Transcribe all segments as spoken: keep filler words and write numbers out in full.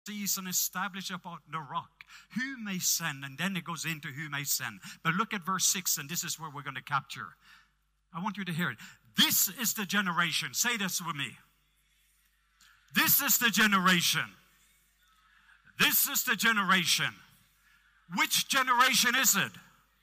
season established upon the rock. Who may send? And then it goes into who may send. But look at verse six, and this is where we're going to capture. I want you to hear it. This is the generation. Say this with me. This is the generation. This is the generation. Which generation is it?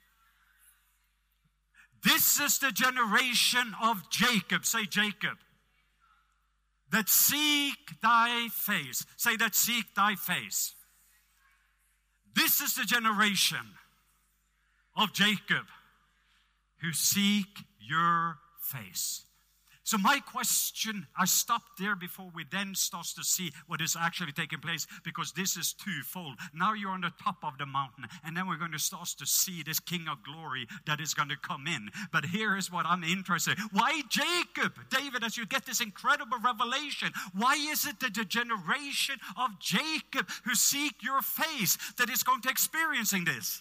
This is the generation of Jacob. Say Jacob. That seek thy face. Say that seek thy face. This is the generation of Jacob who seek your face. So my question, I stopped there before we then start to see what is actually taking place, because this is twofold. Now you're on the top of the mountain, and then we're going to start to see this King of Glory that is going to come in. But here is what I'm interested in. Why Jacob? David, as you get this incredible revelation, why is it that the generation of Jacob who seek your face that is going to experiencing this?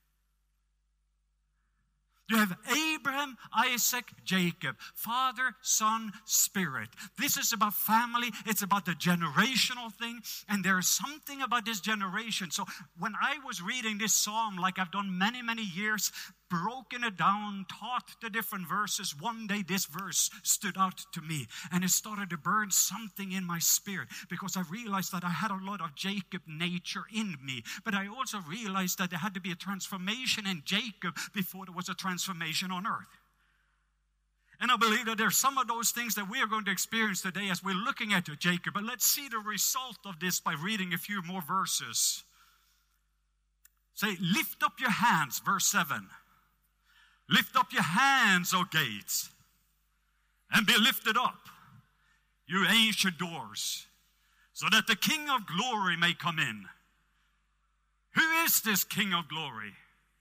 You have Abraham, Isaac, Jacob, Father, Son, Spirit. This is about family. It's about the generational thing. And there is something about this generation. So when I was reading this psalm, like I've done many, many years, broken it down, taught the different verses, one day this verse stood out to me. And it started to burn something in my spirit, because I realized that I had a lot of Jacob nature in me. But I also realized that there had to be a transformation in Jacob before there was a transformation on earth. And I believe that there's some of those things that we are going to experience today as we're looking at Jacob. But let's see the result of this by reading a few more verses. Say, lift up your hands, verse seven. Lift up your hands, O gates, and be lifted up, you ancient doors, so that the King of Glory may come in. Who is this King of Glory?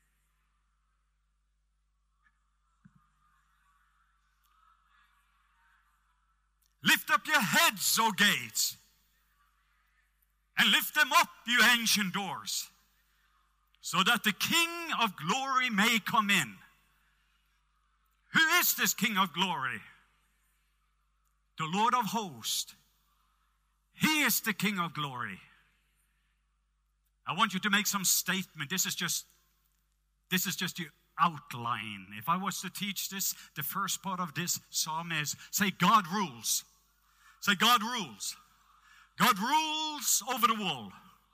Lift up your heads, O gates, and lift them up, you ancient doors, so that the King of Glory may come in. Who is this King of Glory? The Lord of hosts. He is the King of Glory. I want you to make some statement. This is just, this is just your outline. If I was to teach this, the first part of this psalm is, say, God rules. Say, God rules. God rules over the world.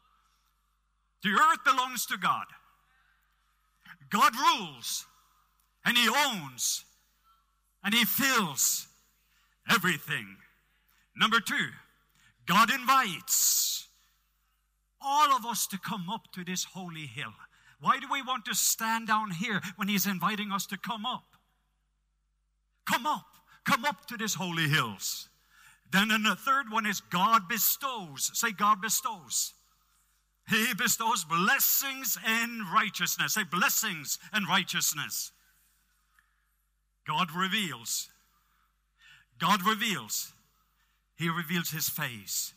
The earth belongs to God. God rules. And He owns, and He fills everything. Number two, God invites all of us to come up to this holy hill. Why do we want to stand down here when He's inviting us to come up? Come up. Come up to this holy hills. Then and the third one is God bestows. Say, God bestows. He bestows blessings and righteousness. Say, blessings and righteousness. God reveals. God reveals. He reveals His face.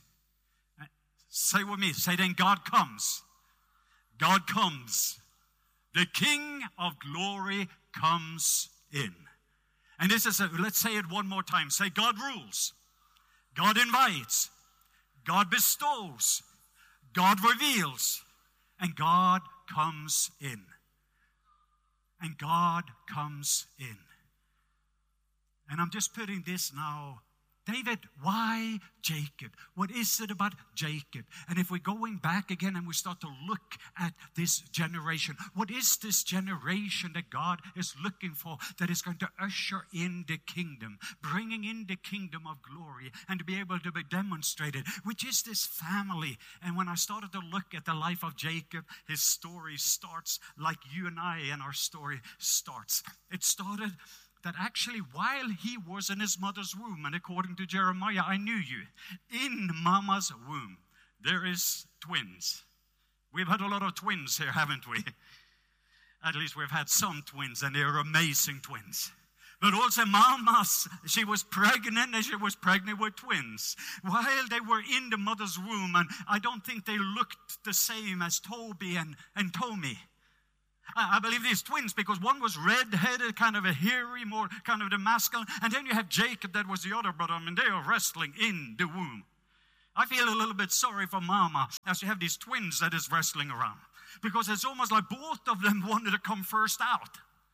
Say with me. Say then, God comes. God comes. The King of Glory comes in. And this is, a, let's say it one more time. Say, God rules. God invites. God bestows. God reveals. And God comes in. And God comes in. And I'm just putting this now. David, why Jacob? What is it about Jacob? And if we're going back again and we start to look at this generation, what is this generation that God is looking for that is going to usher in the kingdom, bringing in the kingdom of glory and to be able to be demonstrated, which is this family? And when I started to look at the life of Jacob, his story starts like you and I and our story starts. It started that actually while he was in his mother's womb, and according to Jeremiah, I knew you. In mama's womb, there is twins. We've had a lot of twins here, haven't we? At least we've had some twins, and they're amazing twins. But also mama's, she was pregnant, and she was pregnant with twins. While they were in the mother's womb, and I don't think they looked the same as Toby and, and Tommy. I believe these twins, because one was red-headed, kind of a hairy, more kind of the masculine. And then you have Jacob, that was the other brother. I mean, they are wrestling in the womb. I feel a little bit sorry for Mama as you have these twins that is wrestling around. Because it's almost like both of them wanted to come first out.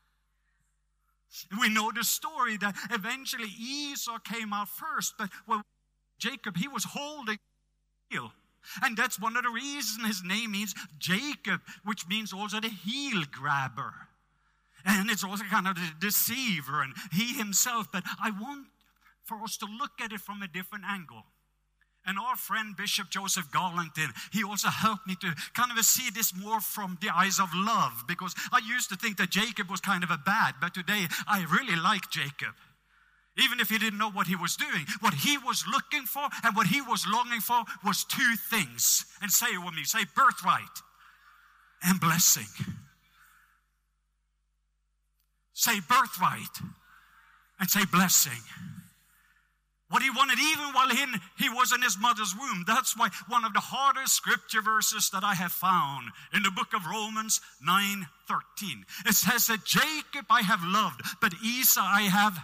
We know the story that eventually Esau came out first. But well, Jacob, he was holding the heel. And that's one of the reasons his name means Jacob, which means also the heel grabber. And it's also kind of the deceiver and he himself. But I want for us to look at it from a different angle. And our friend Bishop Joseph Garlington, he also helped me to kind of see this more from the eyes of love. Because I used to think that Jacob was kind of a bad, but today I really like Jacob. Even if he didn't know what he was doing, what he was looking for and what he was longing for was two things. And say it with me, say birthright and blessing. Say birthright and say blessing. What he wanted even while he, he was in his mother's womb. That's why one of the hardest scripture verses that I have found in the book of Romans nine thirteen. It says that Jacob I have loved, but Esau I have.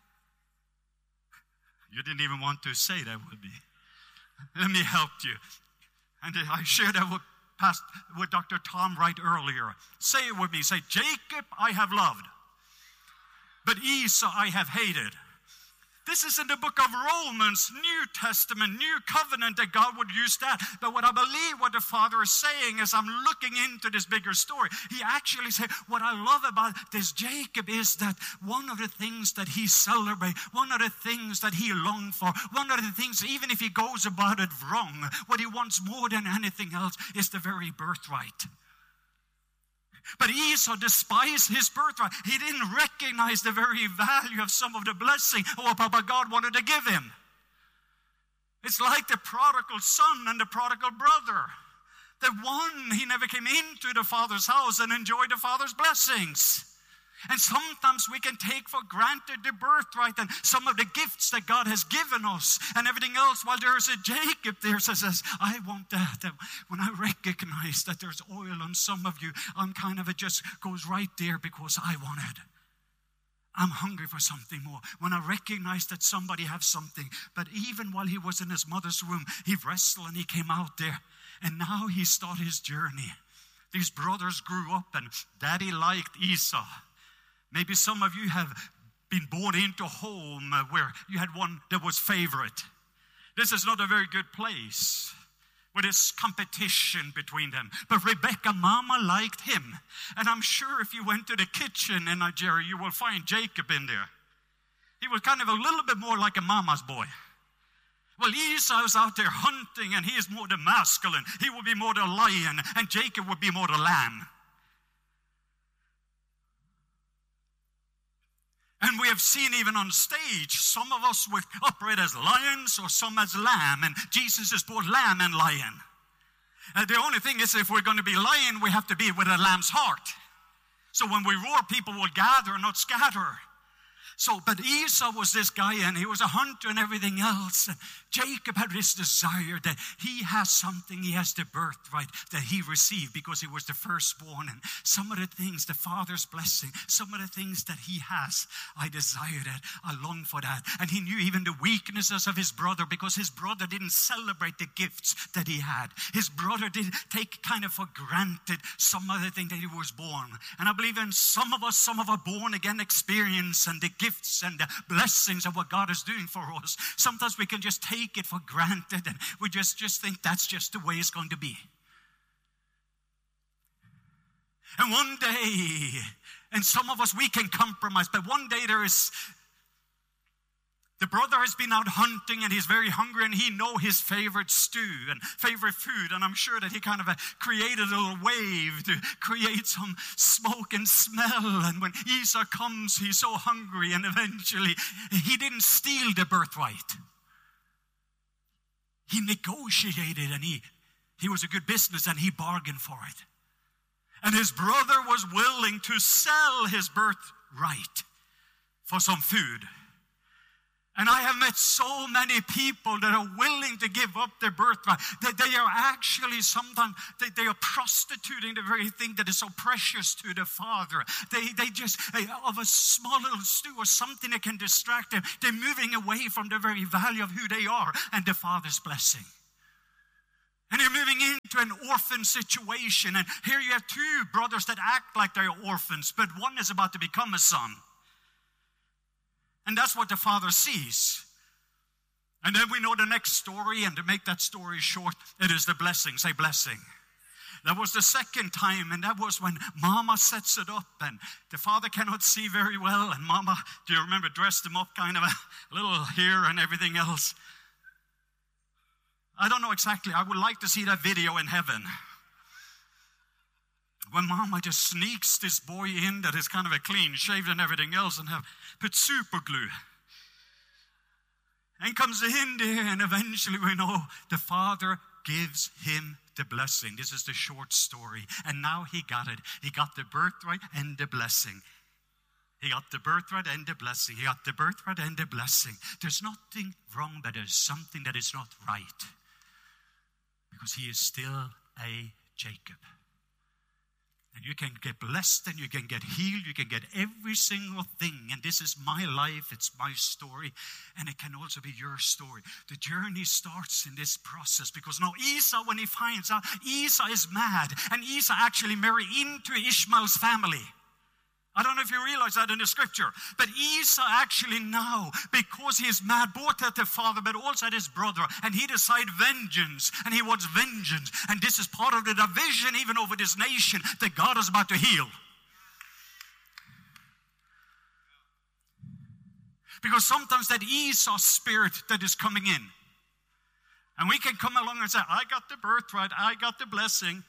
You didn't even want to say that with me. Let me help you. And I shared that with, past, with Doctor Tom Wright earlier. Say it with me. Say, Jacob I have loved, but Esau I have hated. This is in the book of Romans, New Testament, New Covenant, that God would use that. But what I believe what the Father is saying as I'm looking into this bigger story, he actually said, what I love about this Jacob is that one of the things that he celebrates, one of the things that he longed for, one of the things, even if he goes about it wrong, what he wants more than anything else is the very birthright. But Esau despised his birthright. He didn't recognize the very value of some of the blessing of what Papa God wanted to give him. It's like the prodigal son and the prodigal brother. The one, he never came into the father's house and enjoyed the father's blessings. And sometimes we can take for granted the birthright and some of the gifts that God has given us and everything else. While there's a Jacob there that says, I want that. When I recognize that there's oil on some of you, I'm kind of, it just goes right there because I want it. I'm hungry for something more. When I recognize that somebody has something. But even while he was in his mother's womb, he wrestled and he came out there. And now he started his journey. These brothers grew up and daddy liked Esau. Maybe some of you have been born into a home where you had one that was favorite. This is not a very good place where there's competition between them. But Rebecca, Mama liked him. And I'm sure if you went to the kitchen in Nigeria, you will find Jacob in there. He was kind of a little bit more like a mama's boy. Well, Esau's out there hunting and he is more the masculine. He will be more the lion and Jacob would be more the lamb. And we have seen even on stage, some of us would operate as lions or some as lamb. And Jesus is both lamb and lion. And the only thing is if we're going to be lion, we have to be with a lamb's heart. So when we roar, people will gather and not scatter. So, but Esau was this guy and he was a hunter and everything else. And Jacob had this desire that he has something, he has the birthright that he received because he was the firstborn. And some of the things, the Father's blessing, some of the things that he has, I desire that, I long for that. And he knew even the weaknesses of his brother because his brother didn't celebrate the gifts that he had. His brother did take kind of for granted some of the things that he was born. And I believe in some of us, some of our born again experience and the gifts and the blessings of what God is doing for us. Sometimes we can just take it for granted and we just, just think that's just the way it's going to be. And one day, and some of us, we can compromise, but one day there is, the brother has been out hunting and he's very hungry and he know his favorite stew and favorite food. And I'm sure that he kind of uh, created a little wave to create some smoke and smell. And when Esau comes, he's so hungry and eventually he didn't steal the birthright. He negotiated and he, he was a good business and he bargained for it. And his brother was willing to sell his birthright for some food. And I have met so many people that are willing to give up their birthright. That they are actually sometimes, they, they are prostituting the very thing that is so precious to the Father. They, they just, of a small little stew or something that can distract them, they're moving away from the very value of who they are and the Father's blessing. And you're moving into an orphan situation. And here you have two brothers that act like they're orphans, but one is about to become a son. And that's what the father sees. And then we know the next story, and to make that story short, it is the blessing. Say blessing. That was the second time, and that was when Mama sets it up, and the father cannot see very well, and Mama, do you remember, dressed him up kind of a little hair and everything else. I don't know exactly. I would like to see that video in heaven. When Mama just sneaks this boy in that is kind of a clean shaved and everything else and have put super glue. And comes in there, and eventually we know the father gives him the blessing. This is the short story. And now he got it. He got the birthright and the blessing. He got the birthright and the blessing. He got the birthright and the blessing. There's nothing wrong, but there's something that is not right. Because he is still a Jacob. And you can get blessed and you can get healed. You can get every single thing. And this is my life. It's my story. And it can also be your story. The journey starts in this process. Because now Esau, when he finds out, Esau is mad. And Esau actually married into Ishmael's family. I don't know if you realize that in the scripture. But Esau actually now, because he is mad, both at the father, but also at his brother, and he decided vengeance, and he wants vengeance. And this is part of the division even over this nation that God is about to heal. Because sometimes that Esau spirit that is coming in, and we can come along and say, I got the birthright, I got the blessing.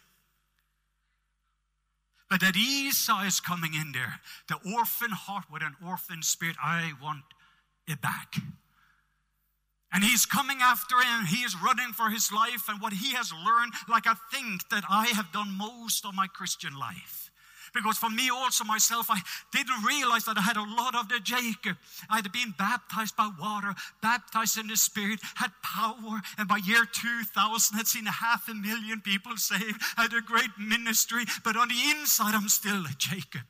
But that Esau is coming in there. The orphan heart with an orphan spirit. I want it back. And he's coming after him. He is running for his life. And what he has learned, like I think that I have done most of my Christian life. Because for me also myself, I didn't realize that I had a lot of the Jacob. I had been baptized by water, baptized in the Spirit, had power, and by year two thousand had seen a half a million people saved, had a great ministry, but on the inside I'm still a Jacob.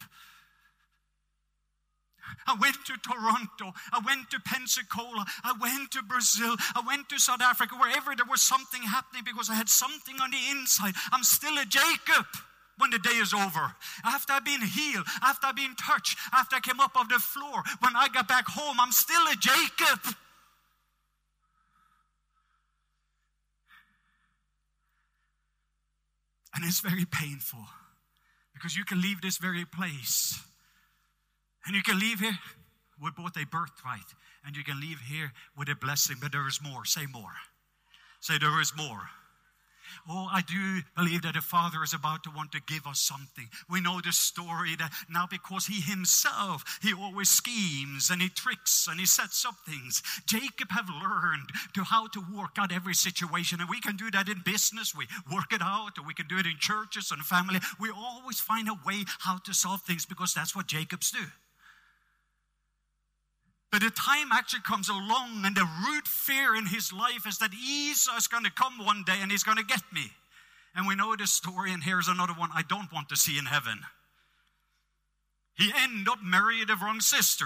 I went to Toronto, I went to Pensacola, I went to Brazil, I went to South Africa, wherever there was something happening because I had something on the inside. I'm still a Jacob. When the day is over, after I've been healed, after I've been touched, after I came up off the floor, when I got back home, I'm still a Jacob. And it's very painful because you can leave this very place and you can leave here with both a birthright and you can leave here with a blessing, but there is more. Say more. Say there is more. Oh, I do believe that the Father is about to want to give us something. We know the story that now because he himself, he always schemes and he tricks and he sets up things. Jacob have learned to how to work out every situation. And we can do that in business. We work it out, or we can do it in churches and family. We always find a way how to solve things because that's what Jacobs do. But the time actually comes along and the root fear in his life is that Esau is going to come one day and he's going to get me. And we know this story, and here's another one I don't want to see in heaven. He ended up marrying the wrong sister.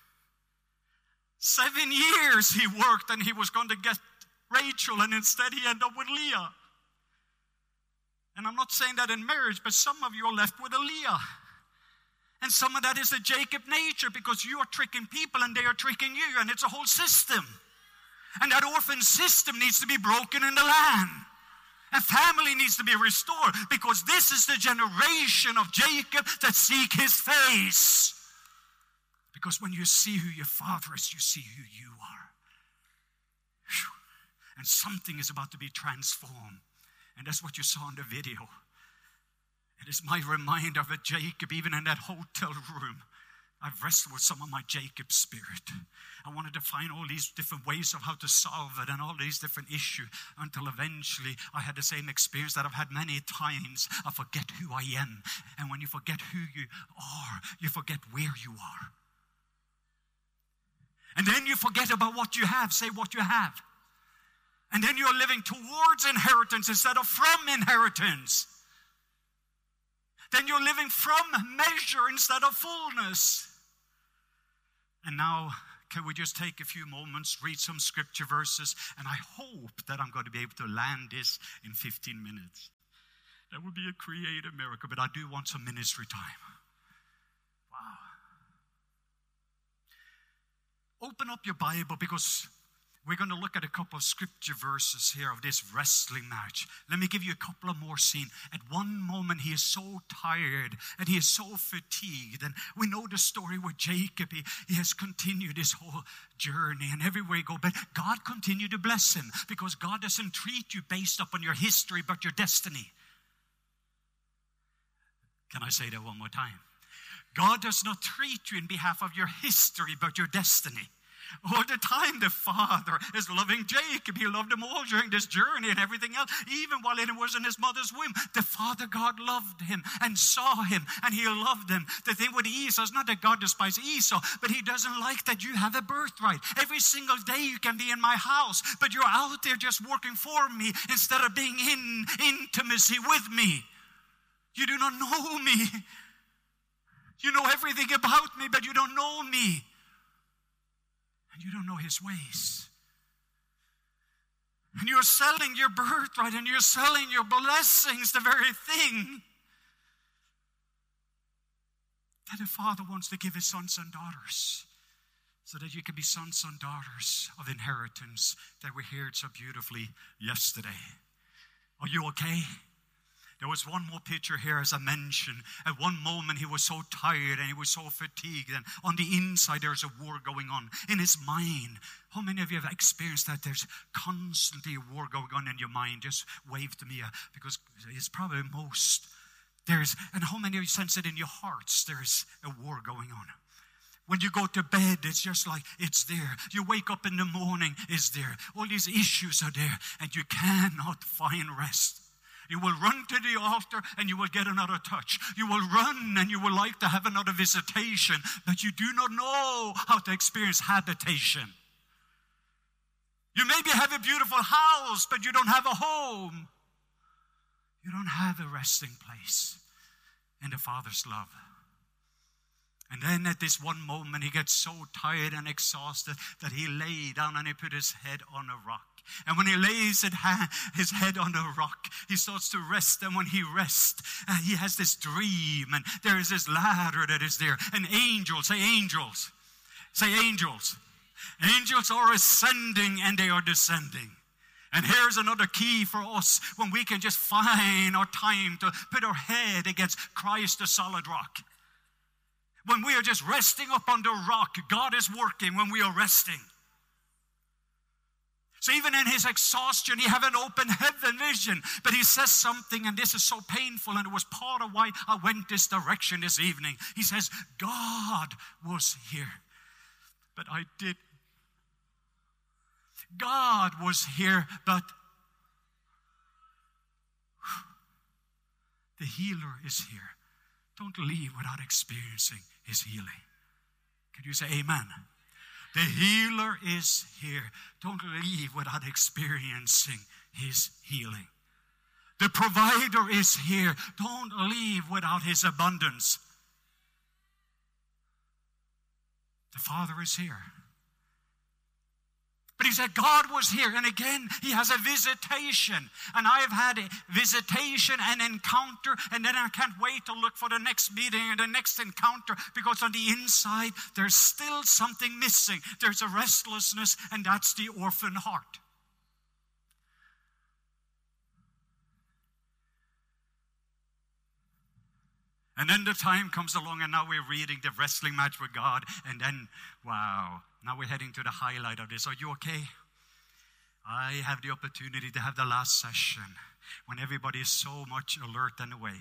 Seven years he worked and he was going to get Rachel, and instead he ended up with Leah. And I'm not saying that in marriage, but some of you are left with a Leah. And some of that is the Jacob nature because you are tricking people and they are tricking you, and it's a whole system. And that orphan system needs to be broken in the land. And family needs to be restored because this is the generation of Jacob that seek his face. Because when you see who your father is, you see who you are. Whew. And something is about to be transformed. And that's what you saw in the video. It is my reminder of a Jacob, even in that hotel room. I've wrestled with some of my Jacob spirit. I wanted to find all these different ways of how to solve it and all these different issues until eventually I had the same experience that I've had many times. I forget who I am. And when you forget who you are, you forget where you are. And then you forget about what you have. Say what you have. And then you're living towards inheritance instead of from inheritance. Then you're living from measure instead of fullness. And now can we just take a few moments, read some scripture verses, and I hope that I'm going to be able to land this in fifteen minutes. That would be a creative miracle, but I do want some ministry time. Wow. Open up your Bible, because we're going to look at a couple of scripture verses here of this wrestling match. Let me give you a couple of more scenes. At one moment, he is so tired and he is so fatigued. And we know the story with Jacob. He, he has continued his whole journey, and everywhere he goes. But God continued to bless him, because God doesn't treat you based upon your history, but your destiny. Can I say that one more time? God does not treat you in behalf of your history, but your destiny. All the time the Father is loving Jacob. He loved him all during this journey and everything else. Even while he was in his mother's womb, the Father God loved him and saw him, and he loved him. The thing with Esau is not that God despises Esau, but he doesn't like that you have a birthright. Every single day you can be in my house, but you're out there just working for me instead of being in intimacy with me. You do not know me. You know everything about me, but you don't know me. And you don't know his ways. And you're selling your birthright, and you're selling your blessings, the very thing that the Father wants to give his sons and daughters, so that you can be sons and daughters of inheritance that we heard so beautifully yesterday. Are you okay? There was one more picture here, as I mentioned. At one moment, he was so tired and he was so fatigued. And on the inside, there's a war going on in his mind. How many of you have experienced that? There's constantly a war going on in your mind. Just wave to me, uh, because it's probably most. There's, and how many of you sense it in your hearts? There's a war going on. When you go to bed, it's just like it's there. You wake up in the morning, it's there. All these issues are there, and you cannot find rest. You will run to the altar and you will get another touch. You will run and you will like to have another visitation, but you do not know how to experience habitation. You maybe have a beautiful house, but you don't have a home. You don't have a resting place in the Father's love. And then at this one moment, he gets so tired and exhausted that he lay down and he put his head on a rock. And when he lays his head on a rock, he starts to rest. And when he rests, uh, he has this dream. And there is this ladder that is there. And angels, say angels. Say angels. Angels are ascending and they are descending. And here's another key for us when we can just find our time to put our head against Christ, the solid rock. When we are just resting up on the rock, God is working when we are resting. So even in his exhaustion, he had an open heaven vision. But he says something, and this is so painful, and it was part of why I went this direction this evening. He says, God was here, but I did. God was here, but the healer is here. Don't leave without experiencing his healing. Can you say amen? The healer is here. Don't leave without experiencing his healing. The provider is here. Don't leave without his abundance. The Father is here. But he said God was here. And again, he has a visitation. And I have had a visitation and encounter. And then I can't wait to look for the next meeting and the next encounter. Because on the inside, there's still something missing. There's a restlessness, and that's the orphan heart. And then the time comes along, and now we're reading the wrestling match with God. And then, wow, now we're heading to the highlight of this. Are you okay? I have the opportunity to have the last session when everybody is so much alert and awake.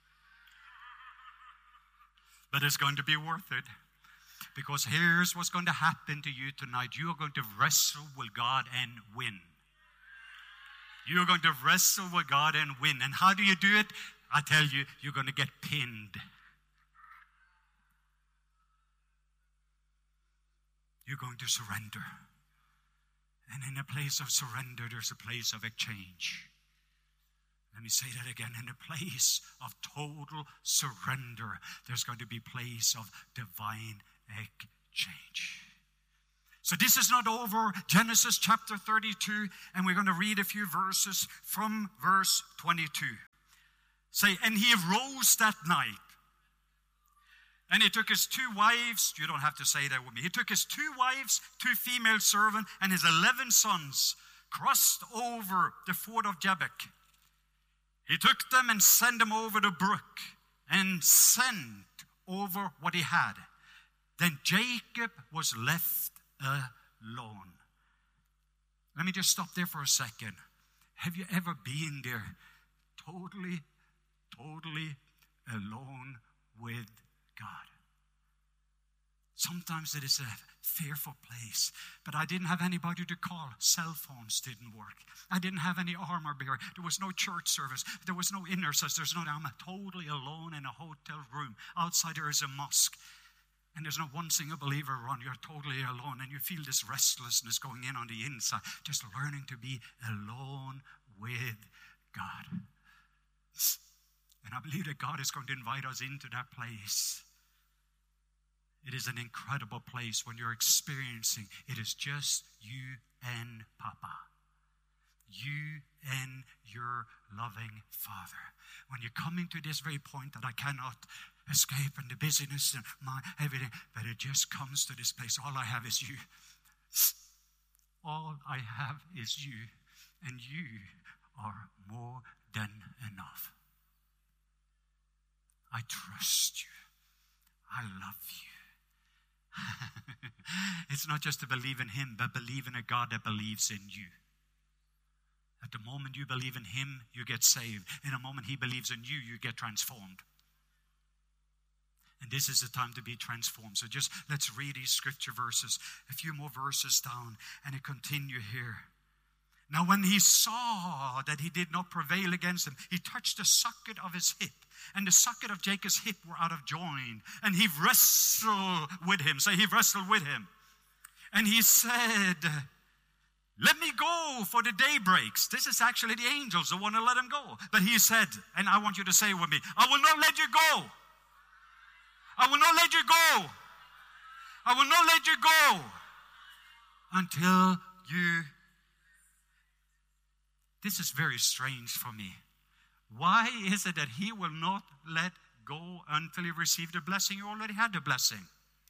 But it's going to be worth it. Because here's what's going to happen to you tonight. You are going to wrestle with God and win. You're going to wrestle with God and win. And how do you do it? I tell you, you're going to get pinned. You're going to surrender. And in a place of surrender, there's a place of exchange. Let me say that again. In a place of total surrender, there's going to be a place of divine exchange. So this is not over. Genesis chapter thirty-two, and we're going to read a few verses from verse twenty-two. Say, and he arose that night, and he took his two wives. You don't have to say that with me. He took his two wives, two female servants, and his eleven sons, crossed over the ford of Jabbok. He took them and sent them over the brook, and sent over what he had. Then Jacob was left alone. Let me just stop there for a second. Have you ever been there totally, totally alone with God? Sometimes it is a fearful place, but I didn't have anybody to call. Cell phones didn't work. I didn't have any armor bearer. There was no church service. There was no intercessor. There's no, I'm totally alone in a hotel room. Outside there is a mosque, and there's not one single believer around. You're totally alone, and you feel this restlessness going in on the inside, just learning to be alone with God. And I believe that God is going to invite us into that place. It is an incredible place when you're experiencing it is just you and Papa. You and your loving Father. When you come into this very point that I cannot escape and the busyness and my everything, but it just comes to this place. All I have is you. All I have is you, and you are more than enough. I trust you. I love you. It's not just to believe in him, but believe in a God that believes in you. At the moment you believe in him, you get saved. In a moment he believes in you, you get transformed. And this is the time to be transformed. So just let's read these scripture verses, a few more verses down, and it continue here. Now when he saw that he did not prevail against him, he touched the socket of his hip, and the socket of Jacob's hip were out of joint. And he wrestled with him. Say, he wrestled with him. And he said, let me go, for the day breaks. This is actually the angels that want to let him go. But he said, and I want you to say with me, I will not let you go. I will not let you go. I will not let you go until you... This is very strange for me. Why is it that he will not let go until he received the blessing? He already had the blessing.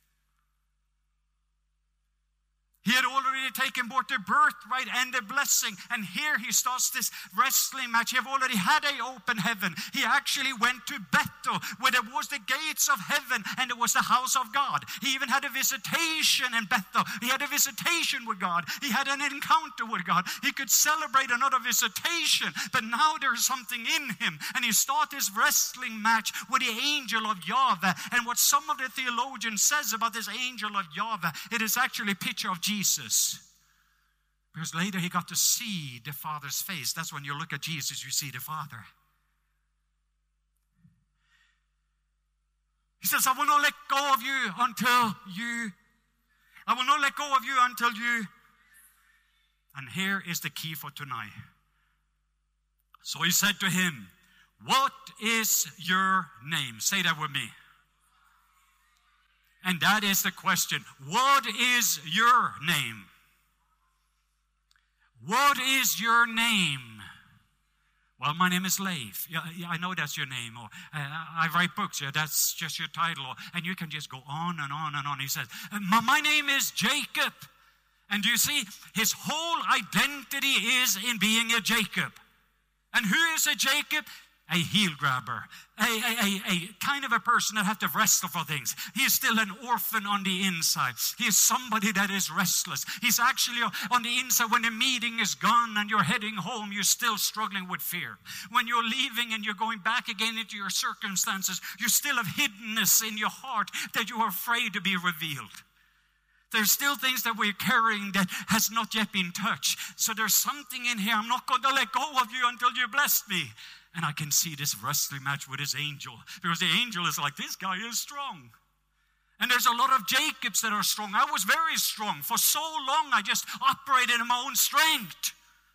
He had already taken both the birthright and the blessing. And here he starts this wrestling match. He had already had an open heaven. He actually went to Bethel, where there was the gates of heaven and it was the house of God. He even had a visitation in Bethel. He had a visitation with God. He had an encounter with God. He could celebrate another visitation. But now there's something in him. And he starts this wrestling match with the angel of Yahweh. And what some of the theologians says about this angel of Yahweh, it is actually a picture of Jesus. Jesus. Because later he got to see the Father's face. That's when you look at Jesus, you see the Father. He says, I will not let go of you until you, I will not let go of you until you, and here is the key for tonight. So he said to him, what is your name? Say that with me. And that is the question. What is your name? What is your name? Well, my name is Leif. Yeah, yeah, I know that's your name. Or uh, I write books. Yeah, that's just your title. Or, and you can just go on and on and on. He says, my, my name is Jacob. And you see, his whole identity is in being a Jacob. And who is a Jacob? A heel grabber, a, a, a, a kind of a person that has to wrestle for things. He is still an orphan on the inside. He is somebody that is restless. He's actually on the inside. When the meeting is gone and you're heading home, you're still struggling with fear. When you're leaving and you're going back again into your circumstances, you still have hiddenness in your heart that you are afraid to be revealed. There's still things that we're carrying that has not yet been touched. So there's something in here. I'm not going to let go of you until you bless me. And I can see this wrestling match with his angel. Because the angel is like, this guy is strong. And there's a lot of Jacobs that are strong. I was very strong. For so long, I just operated in my own strength.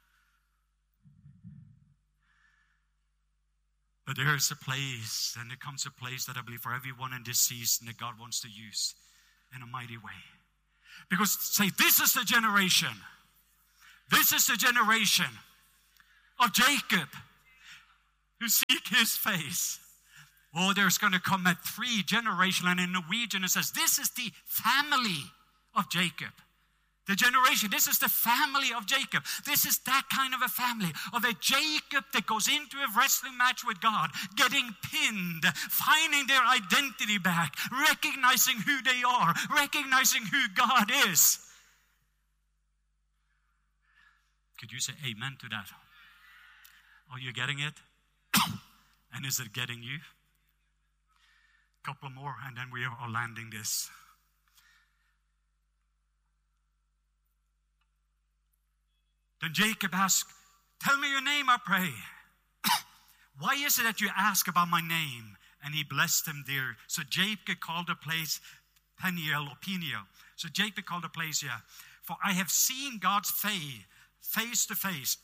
But there is a place, and there comes a place that I believe for everyone in this season that God wants to use in a mighty way. Because say, this is the generation. This is the generation of Jacob who seek his face. Oh, there's going to come a three generation. And in Norwegian it says, this is the family of Jacob. The generation, this is the family of Jacob. This is that kind of a family of a Jacob that goes into a wrestling match with God, getting pinned, finding their identity back, recognizing who they are, recognizing who God is. Could you say amen to that? Are you getting it? And is it getting you? A couple more and then we are landing this. Then Jacob asked, tell me your name, I pray. Why is it that you ask about my name? And he blessed him there. So Jacob called the place Peniel or Peniel. So Jacob called the place, yeah. For I have seen God's face, face to face.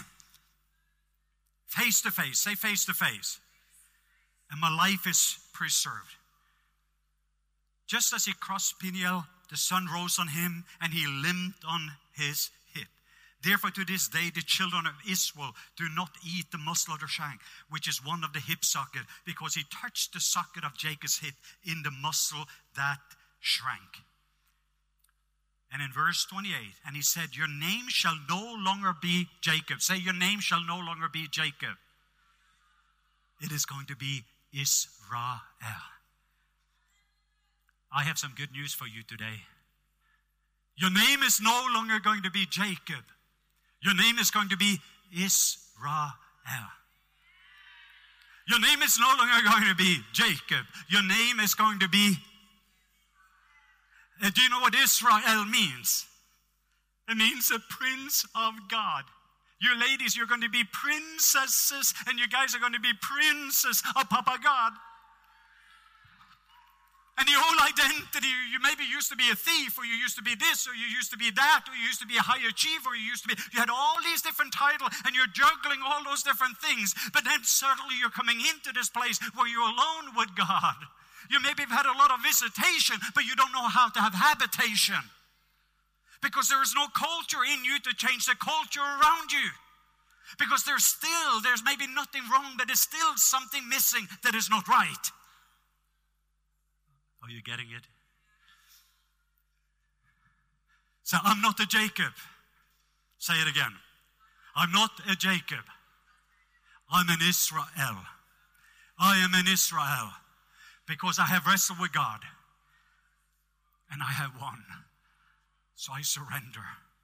Face to face. Say face to face. And my life is preserved. Just as he crossed Peniel, the sun rose on him, and he limped on his hip. Therefore, to this day, the children of Israel do not eat the muscle of the shank, which is one of the hip socket, because he touched the socket of Jacob's hip in the muscle that shrank. And in verse twenty-eight, and he said, your name shall no longer be Jacob. Say, your name shall no longer be Jacob. It is going to be Israel. I have some good news for you today. Your name is no longer going to be Jacob. Your name is going to be Israel. Your name is no longer going to be Jacob. Your name is going to be... Uh, do you know what Israel means? It means a prince of God. You ladies, you're going to be princesses, and you guys are going to be princes of Papa God. And the whole identity, you maybe used to be a thief, or you used to be this, or you used to be that, or you used to be a high achiever, or you used to be, you had all these different titles, and you're juggling all those different things. But then suddenly you're coming into this place where you're alone with God. You maybe have had a lot of visitation, but you don't know how to have habitation. Because there is no culture in you to change the culture around you. Because there's still, there's maybe nothing wrong, but there's still something missing that is not right. Are you getting it? So I'm not a Jacob. Say it again. I'm not a Jacob. I'm an Israel. I am an Israel because I have wrestled with God and I have won. So I surrender.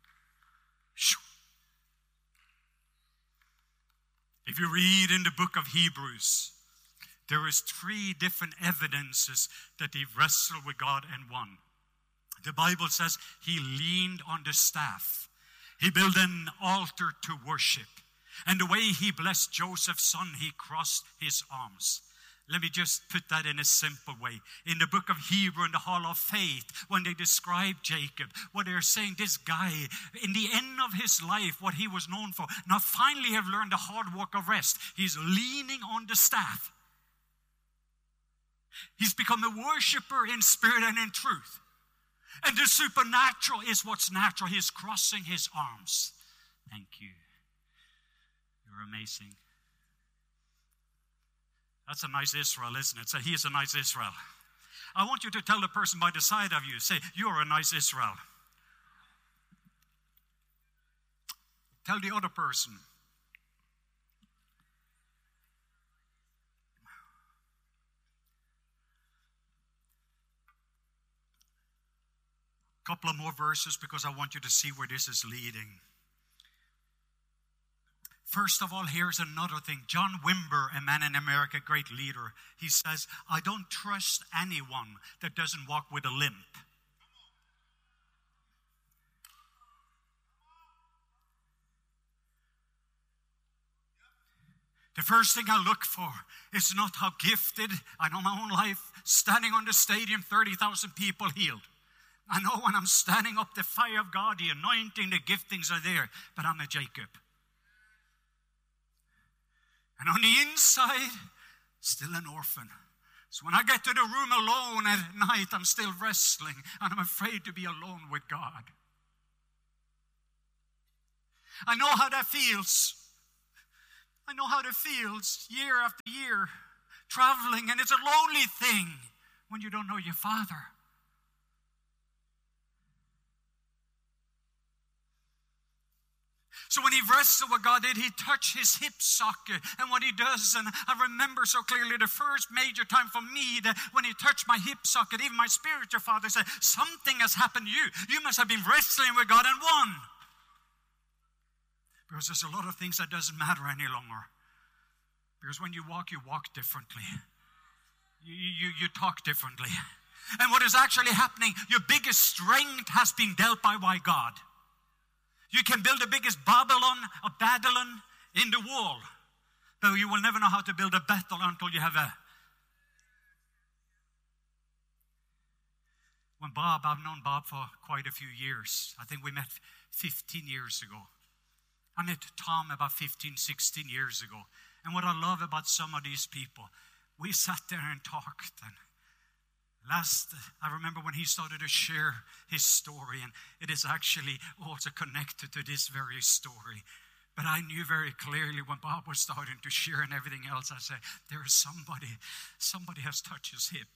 If you read in the book of Hebrews, there is three different evidences that he wrestled with God and won. The Bible says he leaned on the staff. He built an altar to worship. And the way he blessed Joseph's son, he crossed his arms. Let me just put that in a simple way. In the book of Hebrew, in the Hall of Faith, when they describe Jacob, what they're saying, this guy, in the end of his life, what he was known for, now finally have learned the hard work of rest. He's leaning on the staff. He's become a worshiper in spirit and in truth. And the supernatural is what's natural. He's crossing his arms. Thank you. You're amazing. That's a nice Israel, isn't it? Say, he is a nice Israel. I want you to tell the person by the side of you, say, you're a nice Israel. Tell the other person. Couple of more verses because I want you to see where this is leading. First of all, here's another thing. John Wimber, a man in America, great leader, he says, I don't trust anyone that doesn't walk with a limp. The first thing I look for is not how gifted, I know my own life, standing on the stadium, thirty thousand people healed. I know when I'm standing up, the fire of God, the anointing, the giftings are there, but I'm a Jacob. And on the inside, still an orphan, So when I get to the room alone at night, I'm still wrestling, and I'm afraid to be alone with God. I know how that feels. I know how that feels year after year, traveling, and it's a lonely thing when you don't know your Father. So when he wrestled with God, did he touch his hip socket? And what he does, and I remember so clearly the first major time for me that when he touched my hip socket, even my spiritual father said, something has happened to you. You must have been wrestling with God and won. Because there's a lot of things that doesn't matter any longer. Because when you walk, you walk differently. You, you, you talk differently. And what is actually happening, your biggest strength has been dealt by, by God. You can build the biggest Babylon or Babylon in the wall, but you will never know how to build a Bethel until you have a... When Bob, I've known Bob for quite a few years. I think we met fifteen years ago. I met Tom about fifteen, sixteen years ago. And what I love about some of these people, we sat there and talked. And last, I remember when he started to share his story, and it is actually also connected to this very story. But I knew very clearly when Bob was starting to share and everything else, I said, there is somebody, somebody has touched his hip.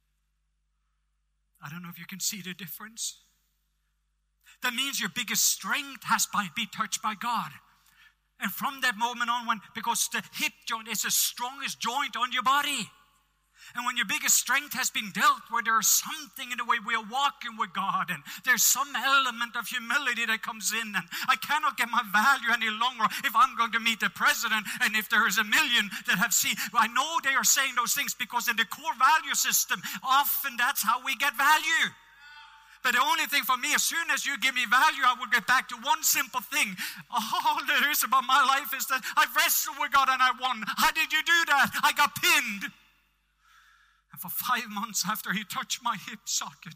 I don't know if you can see the difference. That means your biggest strength has been touched by God. And from that moment on, when because the hip joint is the strongest joint on your body. And when your biggest strength has been dealt with, there's something in the way we are walking with God. And there's some element of humility that comes in. And I cannot get my value any longer if I'm going to meet the president. And if there is a million that have seen. I know they are saying those things because in the core value system, often that's how we get value. But the only thing for me, as soon as you give me value, I will get back to one simple thing. All there is about my life is that I wrestled with God and I won. How did you do that? I got pinned. And for five months after he touched my hip socket,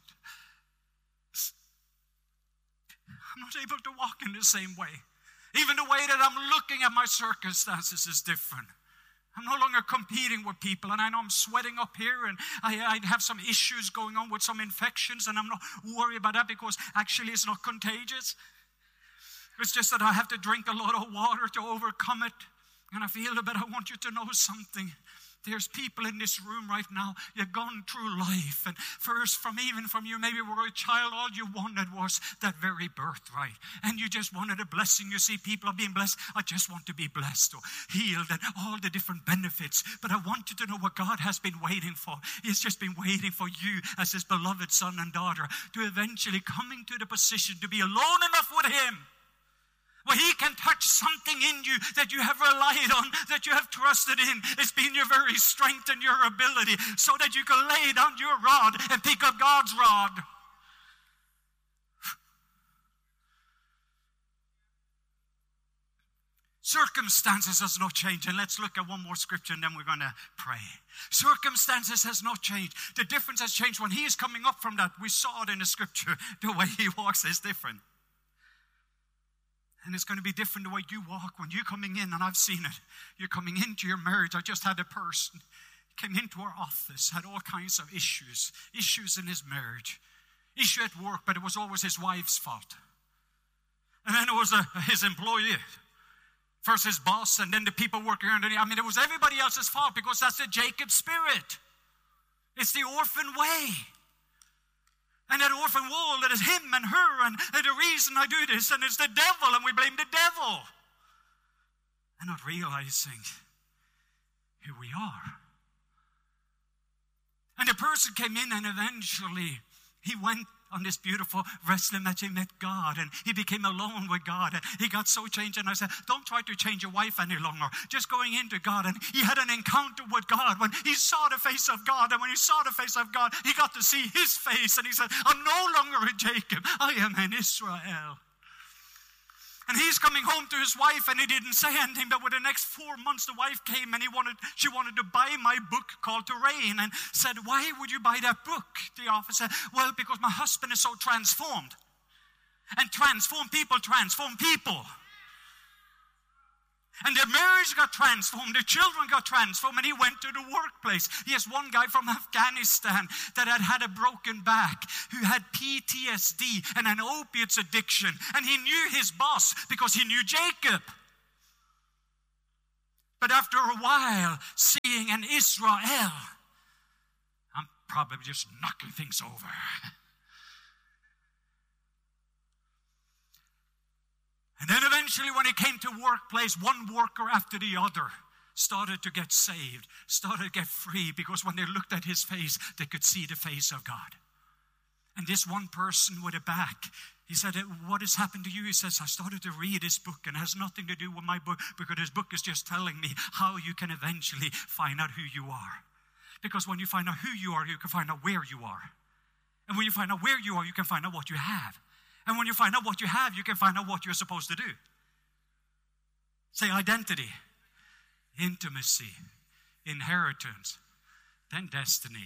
I'm not able to walk in the same way. Even the way that I'm looking at my circumstances is different. I'm no longer competing with people, and I know I'm sweating up here, and I, I have some issues going on with some infections, and I'm not worried about that because actually it's not contagious. It's just that I have to drink a lot of water to overcome it, and I feel it, but I want you to know something. There's people in this room right now, you've gone through life. And first, from even from you, maybe were a child, all you wanted was that very birthright. And you just wanted a blessing. You see people are being blessed. I just want to be blessed or healed and all the different benefits. But I want you to know what God has been waiting for. He's just been waiting for you as his beloved son and daughter to eventually come into the position to be alone enough with him where he can touch something in you that you have relied on, that you have trusted in. It's been your very strength and your ability so that you can lay down your rod and pick up God's rod. Circumstances has not changed. And let's look at one more scripture and then we're going to pray. Circumstances has not changed. The difference has changed when he is coming up from that. We saw it in the scripture. The way he walks is different. And it's going to be different the way you walk when you're coming in, and I've seen it. You're coming into your marriage. I just had a person came into our office, had all kinds of issues, issues in his marriage, issue at work, but it was always his wife's fault. And then it was a, his employee, first his boss, and then the people working under him. I mean, it was everybody else's fault because that's the Jacob spirit. It's the orphan way. And that orphan wall, that is him and her, and, and the reason I do this, and it's the devil, and we blame the devil. And not realizing who we are. And the person came in, and eventually he went on this beautiful wrestling match. He met God, and he became alone with God. And he got so changed, and I said, don't try to change your wife any longer. Just going into God. And he had an encounter with God when he saw the face of God. And when he saw the face of God, he got to see his face. And he said, I'm no longer a Jacob. I am an Israel. And he's coming home to his wife, and he didn't say anything. But with the next four months, the wife came, and he wanted, she wanted to buy my book called To Reign, and said, why would you buy that book? The officer said, well, because my husband is so transformed. And transform people transform people. And their marriage got transformed, their children got transformed, and he went to the workplace. He has one guy from Afghanistan that had had a broken back, who had P T S D and an opiates addiction. And he knew his boss because he knew Jacob. But after a while, seeing an Israel, I'm probably just knocking things over. And then eventually when he came to workplace, one worker after the other started to get saved, started to get free, because when they looked at his face, they could see the face of God. And this one person with a back, he said, what has happened to you? He says, I started to read this book, and it has nothing to do with my book, because this book is just telling me how you can eventually find out who you are. Because when you find out who you are, you can find out where you are. And when you find out where you are, you can find out what you have. And when you find out what you have, you can find out what you're supposed to do. Say identity, intimacy, inheritance, then destiny.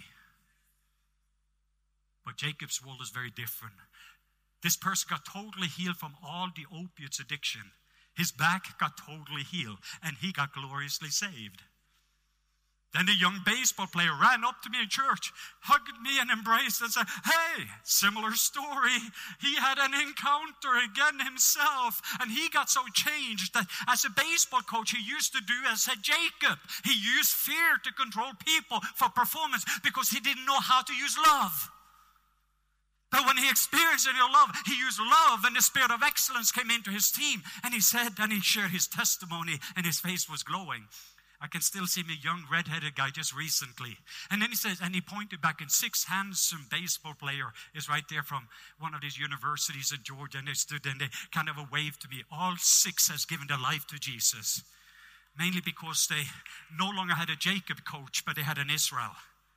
But Jacob's world is very different. This person got totally healed from all the opiates addiction. His back got totally healed, and he got gloriously saved. Then the young baseball player ran up to me in church, hugged me and embraced and said, hey, similar story. He had an encounter again himself, and he got so changed that as a baseball coach, he used to do as said Jacob. He used fear to control people for performance because he didn't know how to use love. But when he experienced your love, he used love, and the spirit of excellence came into his team. And he said, and he shared his testimony, and his face was glowing. I can still see me, young red-headed guy just recently. And then he says, and he pointed back, and six handsome baseball player is right there from one of these universities in Georgia. And they stood and they kind of waved to me. All six has given their life to Jesus. Mainly because they no longer had a Jacob coach, but they had an Israel.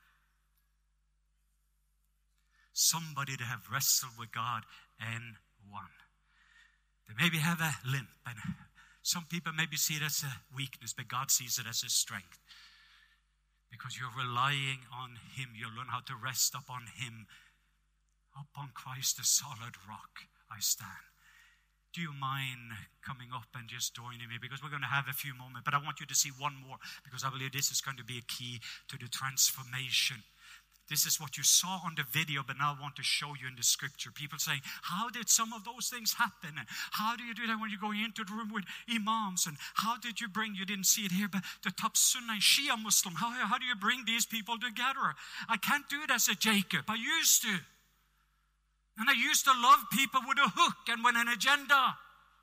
Somebody that have wrestled with God and won. They maybe have a limp, and some people maybe see it as a weakness, but God sees it as a strength. Because you're relying on Him. You learn how to rest upon Him. Upon Christ, the solid rock, I stand. Do you mind coming up and just joining me? Because we're going to have a few moments, but I want you to see one more, because I believe this is going to be a key to the transformation. This is what you saw on the video, but now I want to show you in the scripture. People saying, how did some of those things happen? And how do you do that when you're going into the room with imams? And how did you bring, you didn't see it here, but the top Sunni Shia Muslim, how, how do you bring these people together? I can't do it as a Jacob. I used to. And I used to love people with a hook and with an agenda.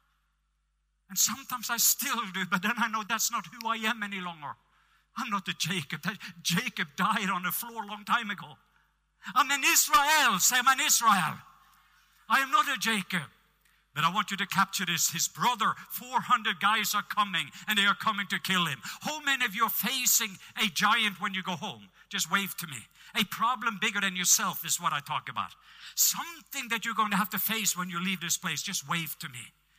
And sometimes I still do, but then I know that's not who I am any longer. I'm not a Jacob. Jacob died on the floor a long time ago. I'm an Israel. Say I'm an Israel. I am not a Jacob. But I want you to capture this. His brother, four hundred guys are coming, and they are coming to kill him. How many of you are facing a giant when you go home? Just wave to me. A problem bigger than yourself is what I talk about. Something that you're going to have to face when you leave this place. Just wave to me.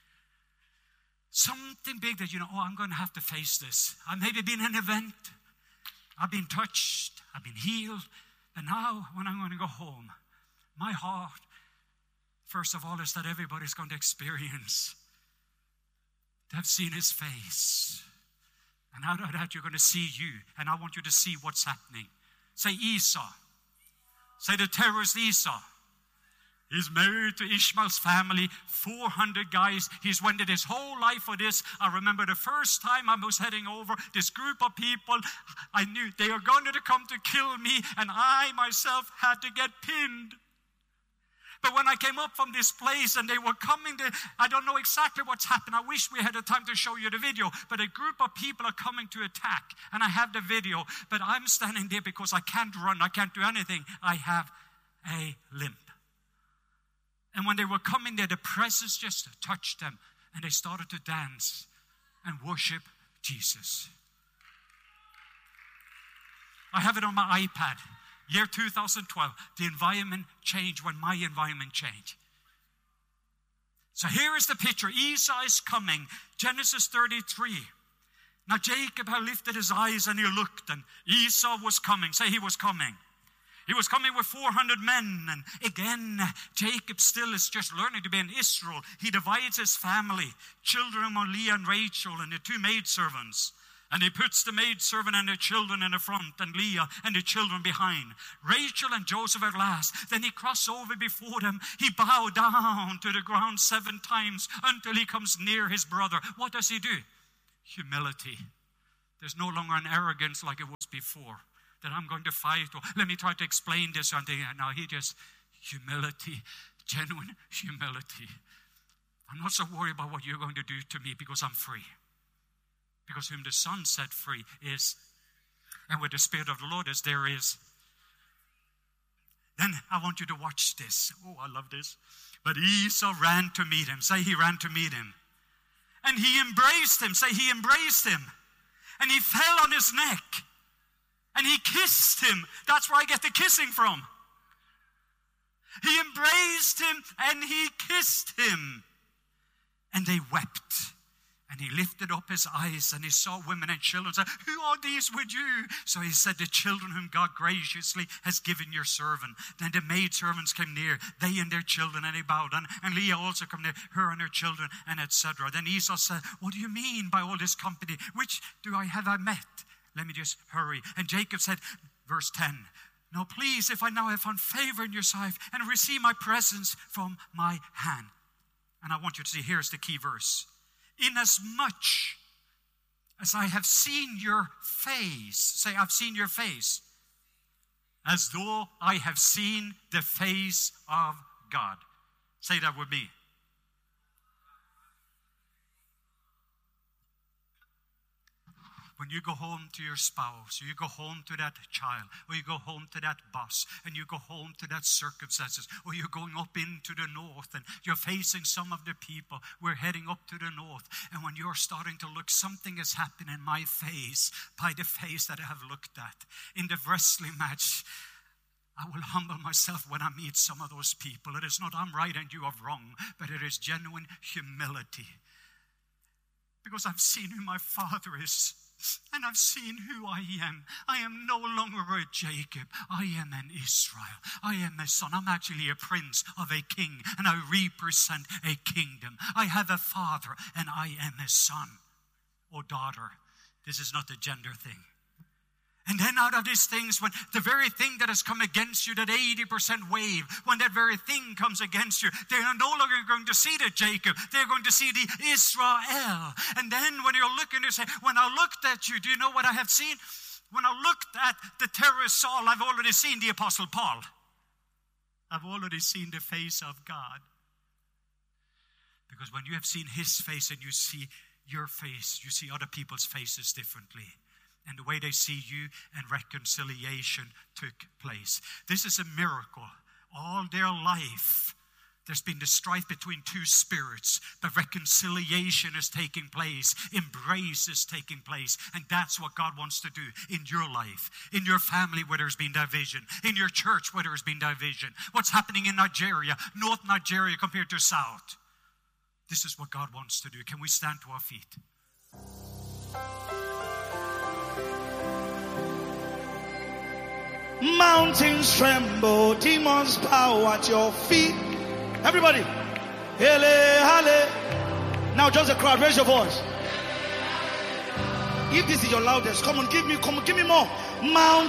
Something big that you know, oh, I'm going to have to face this. I've maybe been in an event. I've been touched. I've been healed. And now when I'm going to go home, my heart, first of all, is that everybody's going to experience, to have seen His face. And out of that, you're going to see you. And I want you to see what's happening. Say Esau. Say the terrorist Esau. He's married to Ishmael's family, four hundred guys. He's waited his whole life for this. I remember the first time I was heading over, this group of people, I knew they are going to come to kill me, and I myself had to get pinned. But when I came up from this place and they were coming, to, I don't know exactly what's happened. I wish we had the time to show you the video. But a group of people are coming to attack, and I have the video. But I'm standing there because I can't run. I can't do anything. I have a limp. And when they were coming there, the presence just touched them. And they started to dance and worship Jesus. I have it on my iPad. Year two thousand twelve. The environment changed when my environment changed. So here is the picture. Esau is coming. Genesis thirty-three. Now Jacob had lifted his eyes and he looked, and Esau was coming. Say he was coming. He was coming with four hundred men. And again, Jacob still is just learning to be in Israel. He divides his family, children among Leah and Rachel and the two maidservants. And he puts the maidservant and the children in the front and Leah and the children behind. Rachel and Joseph at last. Then he crossed over before them. He bowed down to the ground seven times until he comes near his brother. What does he do? Humility. There's no longer an arrogance like it was before. That I'm going to fight. Or let me try to explain this. Now he just, humility. Genuine humility. I'm not so worried about what you're going to do to me because I'm free. Because whom the Son set free is, and where the Spirit of the Lord is, there is. Then I want you to watch this. Oh, I love this. But Esau ran to meet him. Say he ran to meet him. And he embraced him. Say he embraced him. And he fell on his neck. And he kissed him. That's where I get the kissing from. He embraced him and he kissed him. And they wept. And he lifted up his eyes and he saw women and children and said, who are these with you? So he said, the children whom God graciously has given your servant. Then the maidservants came near, they and their children, and they bowed. And, and Leah also came near, her and her children, and et cetera. Then Esau said, what do you mean by all this company? Which do I have I met? Let me just hurry. And Jacob said, verse ten, no, please, if I now have found favor in your sight and receive my presents from my hand. And I want you to see, here's the key verse. Inasmuch as I have seen your face, say, I've seen your face, as though I have seen the face of God. Say that with me. When you go home to your spouse, or you go home to that child, or you go home to that boss, and you go home to that circumstances, or you're going up into the north, and you're facing some of the people, we're heading up to the north, and when you're starting to look, something has happened in my face, by the face that I have looked at. In the wrestling match, I will humble myself when I meet some of those people. It is not I'm right and you are wrong, but it is genuine humility. Because I've seen who my Father is. And I've seen who I am. I am no longer a Jacob. I am an Israel. I am a son. I'm actually a prince of a king. And I represent a kingdom. I have a father and I am a son or daughter. This is not a gender thing. And then out of these things, when the very thing that has come against you, that eighty percent wave, when that very thing comes against you, they are no longer going to see the Jacob. They're going to see the Israel. And then when you're looking, you say, when I looked at you, do you know what I have seen? When I looked at the terrorist Saul, I've already seen the Apostle Paul. I've already seen the face of God. Because when you have seen his face and you see your face, you see other people's faces differently. And the way they see you, and reconciliation took place. This is a miracle. All their life, there's been the strife between two spirits, but reconciliation is taking place. Embrace is taking place. And that's what God wants to do in your life, in your family where there's been division, in your church where there's been division. What's happening in Nigeria, North Nigeria compared to South. This is what God wants to do. Can we stand to our feet? Mountains tremble, demons bow at your feet. Everybody. Hele, hale. Now just a crowd, raise your voice. If this is your loudest, come on, give me, come on, give me more. Mount